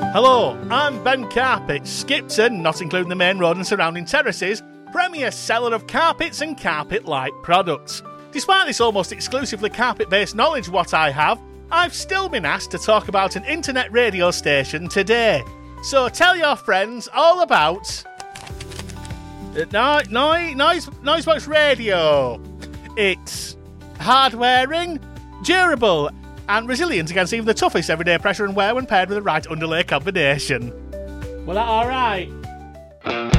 Hello, I'm Ben Carpet, Skipton, not including the main road and surrounding terraces, premier seller of carpets and carpet-like products. Despite this almost exclusively carpet-based knowledge what I have, I've still been asked to talk about an internet radio station today. So tell your friends all about... Noisebox Radio. It's hard-wearing, durable, and resilient against even the toughest everyday pressure and wear when paired with the right underlay combination. Well, that alright?